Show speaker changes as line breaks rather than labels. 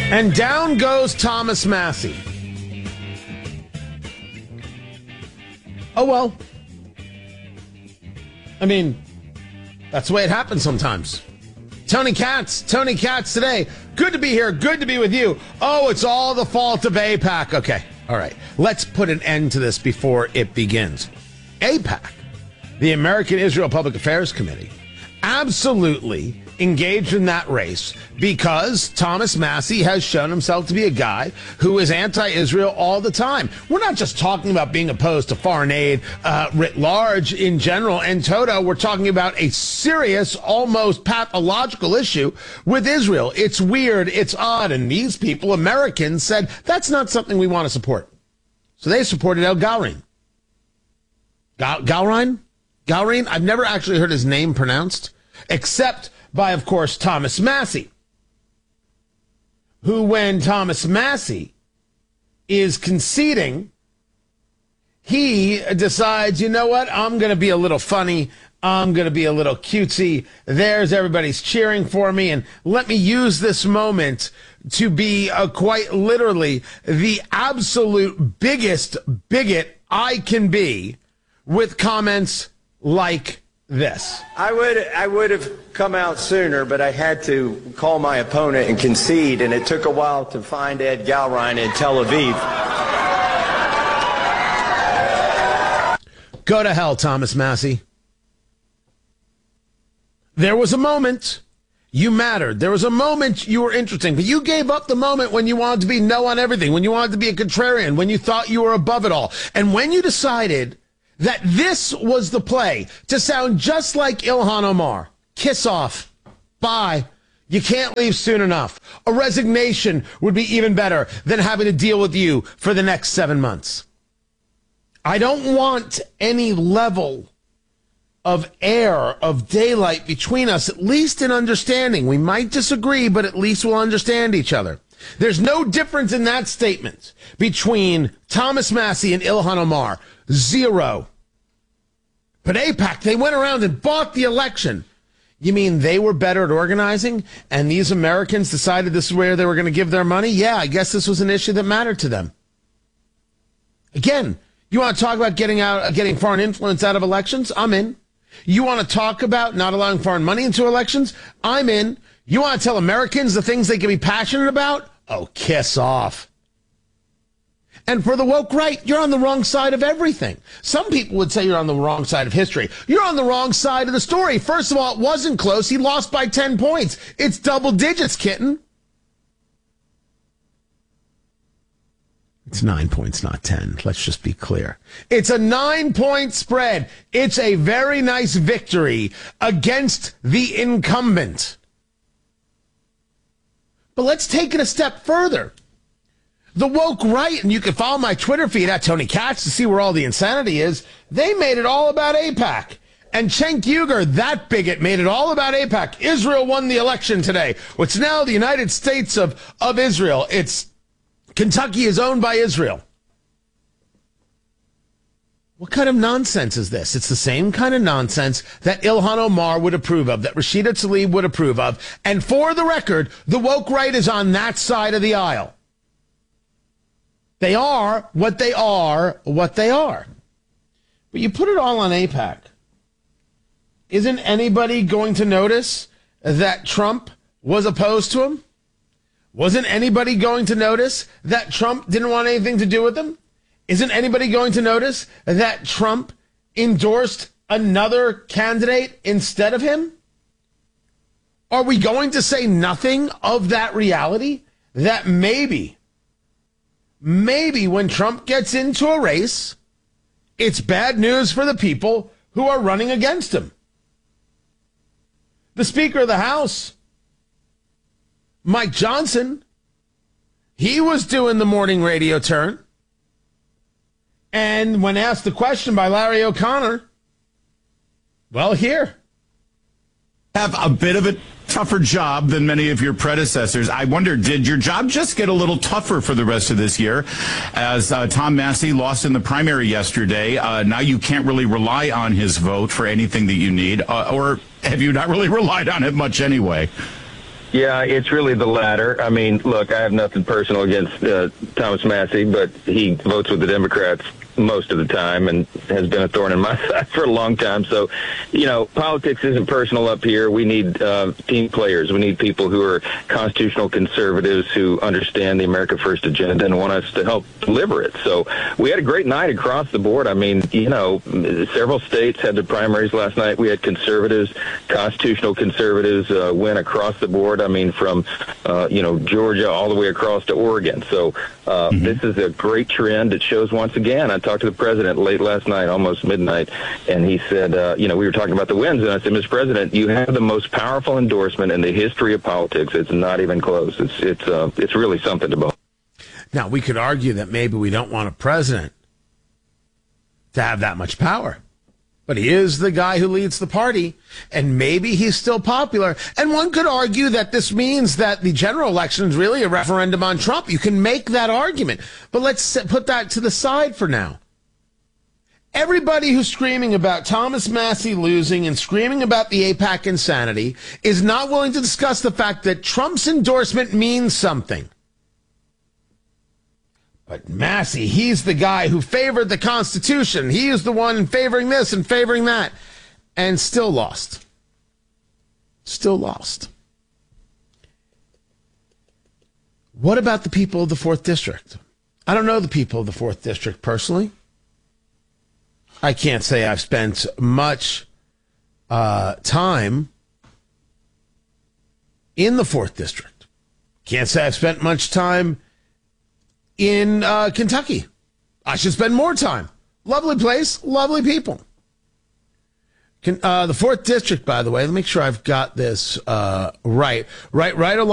And down goes Thomas Massie. Oh, well. I mean, that's the way it happens sometimes. Tony Katz today. Good to be here. Good to be with you. Oh, it's all the fault of AIPAC. Okay. All right. Let's put an end to this before it begins. AIPAC, the American Israel Public Affairs Committee, absolutely engaged in that race because Thomas Massie has shown himself to be a guy who is anti-Israel all the time. We're not just talking about being opposed to foreign aid writ large in general and toto. We're talking about a serious, almost pathological issue with Israel. It's weird. It's odd. And these people, Americans, said that's not something we want to support. So they supported El Galrin. Galrin? I've never actually heard his name pronounced, except by, of course, Thomas Massie, who, when Thomas Massie is conceding, he decides, you know what, I'm going to be a little funny, I'm going to be a little cutesy, there's everybody's cheering for me, and let me use this moment to be quite literally the absolute biggest bigot I can be with comments like this.
I would have come out sooner, but I had to call my opponent and concede, and it took a while to find Ed Galrin in Tel Aviv.
Go to hell, Thomas Massie. There was a moment you mattered. There was a moment you were interesting, but you gave up the moment when you wanted to be no on everything, when you wanted to be a contrarian, when you thought you were above it all, and when you decided that this was the play to sound just like Ilhan Omar. Kiss off. Bye. You can't leave soon enough. A resignation would be even better than having to deal with you for the next 7 months. I don't want any level of air, of daylight between us, at least in understanding. We might disagree, but at least we'll understand each other. There's no difference in that statement between Thomas Massie and Ilhan Omar. Zero. But AIPAC, they went around and bought the election. You mean they were better at organizing and these Americans decided this is where they were going to give their money? Yeah, I guess this was an issue that mattered to them. Again, you want to talk about getting foreign influence out of elections? I'm in. You want to talk about not allowing foreign money into elections? I'm in. You want to tell Americans the things they can be passionate about? Oh, kiss off. And for the woke right, you're on the wrong side of everything. Some people would say you're on the wrong side of history. You're on the wrong side of the story. First of all, it wasn't close. He lost by 10 points. It's double digits, kitten. It's 9 points, not 10. Let's just be clear. It's a 9-point spread. It's a very nice victory against the incumbent. But let's take it a step further. The woke right, and you can follow my Twitter feed at Tony Katz to see where all the insanity is, they made it all about AIPAC. And Cenk Uygur, that bigot, made it all about AIPAC. Israel won the election today. What's now the United States of Israel. Kentucky is owned by Israel. What kind of nonsense is this? It's the same kind of nonsense that Ilhan Omar would approve of, that Rashida Tlaib would approve of. And for the record, the woke right is on that side of the aisle. They are what they are, what they are. But you put it all on AIPAC. Isn't anybody going to notice that Trump was opposed to him? Wasn't anybody going to notice that Trump didn't want anything to do with him? Isn't anybody going to notice that Trump endorsed another candidate instead of him? Are we going to say nothing of that reality? That maybe when Trump gets into a race, it's bad news for the people who are running against him. The Speaker of the House, Mike Johnson, he was doing the morning radio turn. And when asked the question by Larry O'Connor, well, here.
Have a bit of a tougher job than many of your predecessors. I wonder, did your job just get a little tougher for the rest of this year? As Tom Massie lost in the primary yesterday, now you can't really rely on his vote for anything that you need, or have you not really relied on it much anyway?
Yeah, it's really the latter. I mean, look, I have nothing personal against Thomas Massie, but he votes with the Democrats most of the time and has been a thorn in my side for a long time. So, politics isn't personal up here. We need team players. We need people who are constitutional conservatives who understand the America First agenda and want us to help deliver it. So we had a great night across the board. I mean, several states had the primaries last night. We had conservatives, constitutional conservatives win across the board. I mean, from, Georgia all the way across to Oregon. So this is a great trend. It shows once again. I talked to the president late last night, almost midnight, and he said, we were talking about the wins, and I said, Mr. President, you have the most powerful endorsement in the history of politics. It's not even close. It's really something to both.
Now, we could argue that maybe we don't want a president to have that much power. But he is the guy who leads the party, and maybe he's still popular. And one could argue that this means that the general election is really a referendum on Trump. You can make that argument. But let's put that to the side for now. Everybody who's screaming about Thomas Massie losing and screaming about the AIPAC insanity is not willing to discuss the fact that Trump's endorsement means something. But Massie, he's the guy who favored the Constitution. He is the one favoring this and favoring that. And still lost. Still lost. What about the people of the 4th District? I don't know the people of the 4th District personally. I can't say I've spent much time in the 4th District. Can't say I've spent much time in Kentucky. I should spend more time. Lovely place, lovely people. The 4th District, by the way, let me make sure I've got this right along